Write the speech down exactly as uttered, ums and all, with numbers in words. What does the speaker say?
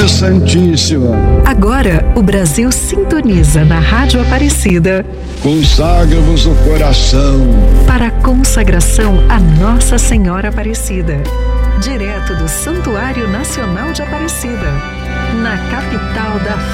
Mãe Santíssima, Agora, o Brasil sintoniza na Rádio Aparecida consagra-vos o coração para a consagração a Nossa Senhora Aparecida. Direto do Santuário Nacional de Aparecida, na capital da